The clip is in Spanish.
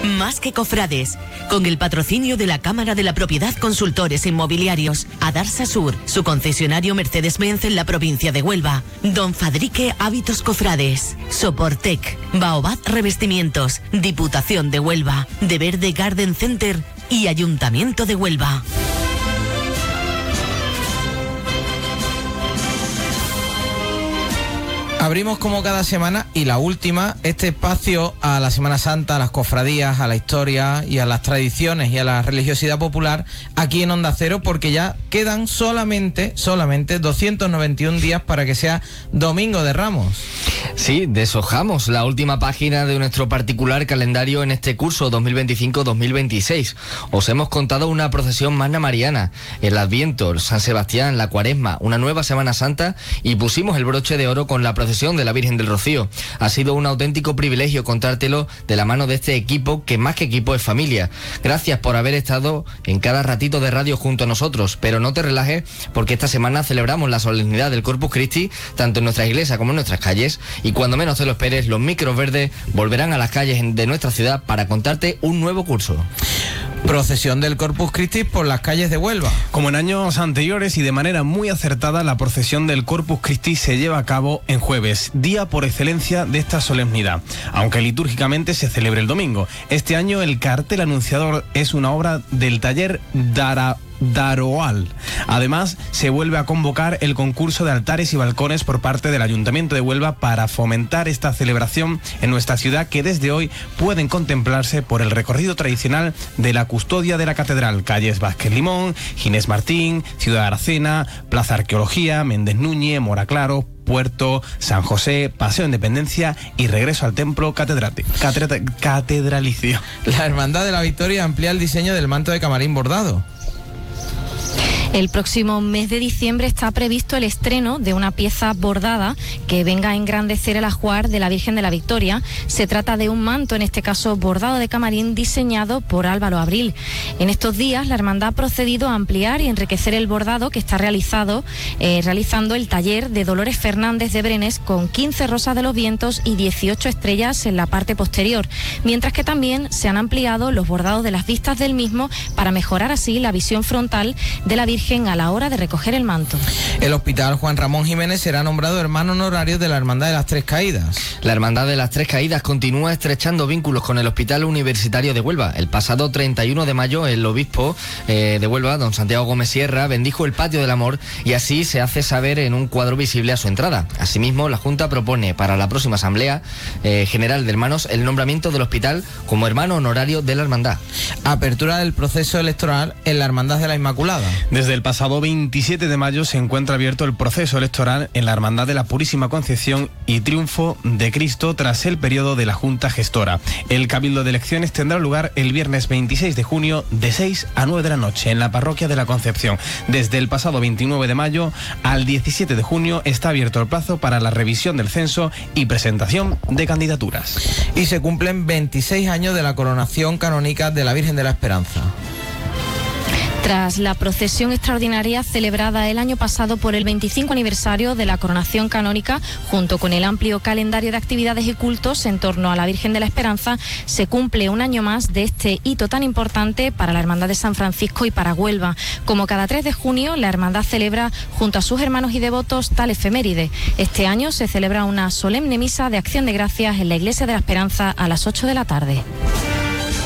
Más que cofrades, con el patrocinio de la Cámara de la Propiedad Consultores Inmobiliarios, Adarsa Sur, su concesionario Mercedes-Benz en la provincia de Huelva, Don Fadrique Hábitos Cofrades, Soportec, Baobab Revestimientos, Diputación de Huelva, De Verde Garden Center y Ayuntamiento de Huelva. Abrimos como cada semana y la última este espacio a la Semana Santa, a las cofradías, a la historia y a las tradiciones y a la religiosidad popular aquí en Onda Cero, porque ya quedan solamente 291 días para que sea Domingo de Ramos. Sí, deshojamos la última página de nuestro particular calendario en este curso 2025-2026. Os hemos contado una procesión magna mariana, el Adviento, San Sebastián, la Cuaresma, una nueva Semana Santa y pusimos el broche de oro con la procesión de la Virgen del Rocío. Ha sido un auténtico privilegio contártelo de la mano de este equipo, que más que equipo es familia. Gracias por haber estado en cada ratito de radio junto a nosotros, pero no te relajes, porque esta semana celebramos la solemnidad del Corpus Christi, tanto en nuestra iglesia como en nuestras calles, y cuando menos te lo esperes, los micros verdes volverán a las calles de nuestra ciudad para contarte un nuevo curso. Procesión del Corpus Christi por las calles de Huelva. Como en años anteriores y de manera muy acertada, la procesión del Corpus Christi se lleva a cabo en jueves, día por excelencia de esta solemnidad, aunque litúrgicamente se celebre el domingo. Este año el cartel anunciador es una obra del taller Daroal. Además, se vuelve a convocar el concurso de altares y balcones por parte del Ayuntamiento de Huelva para fomentar esta celebración en nuestra ciudad, que desde hoy pueden contemplarse por el recorrido tradicional de la custodia de la catedral, calles Vázquez Limón, Ginés Martín, Ciudad Aracena, Plaza Arqueología, Méndez Núñez, Mora Claro, Puerto, San José, Paseo Independencia y regreso al templo catedralicio. La Hermandad de la Victoria amplía el diseño del manto de camarín bordado. El próximo mes de diciembre está previsto el estreno de una pieza bordada que venga a engrandecer el ajuar de la Virgen de la Victoria. Se trata de un manto, en este caso bordado de camarín, diseñado por Álvaro Abril. En estos días la hermandad ha procedido a ampliar y enriquecer el bordado que está realizando el taller de Dolores Fernández de Brenes, con 15 rosas de los vientos y 18 estrellas en la parte posterior, mientras que también se han ampliado los bordados de las vistas del mismo para mejorar así la visión frontal de la Virgen a la hora de recoger el manto. El Hospital Juan Ramón Jiménez será nombrado hermano honorario de la Hermandad de las Tres Caídas. La Hermandad de las Tres Caídas continúa estrechando vínculos con el Hospital Universitario de Huelva. El pasado 31 de mayo, el obispo de Huelva, don Santiago Gómez Sierra, bendijo el Patio del Amor y así se hace saber en un cuadro visible a su entrada. Asimismo, la Junta propone para la próxima Asamblea General de Hermanos el nombramiento del hospital como hermano honorario de la Hermandad. Apertura del proceso electoral en la Hermandad de la Inmaculada. Desde el pasado 27 de mayo se encuentra abierto el proceso electoral en la Hermandad de la Purísima Concepción y Triunfo de Cristo tras el periodo de la Junta Gestora. El cabildo de elecciones tendrá lugar el viernes 26 de junio de 6 a 9 de la noche en la Parroquia de la Concepción. Desde el pasado 29 de mayo al 17 de junio está abierto el plazo para la revisión del censo y presentación de candidaturas. Y se cumplen 26 años de la coronación canónica de la Virgen de la Esperanza. Tras la procesión extraordinaria celebrada el año pasado por el 25 aniversario de la coronación canónica, junto con el amplio calendario de actividades y cultos en torno a la Virgen de la Esperanza, se cumple un año más de este hito tan importante para la Hermandad de San Francisco y para Huelva. Como cada 3 de junio, la Hermandad celebra junto a sus hermanos y devotos tal efeméride. Este año se celebra una solemne misa de acción de gracias en la Iglesia de la Esperanza a las 8 de la tarde.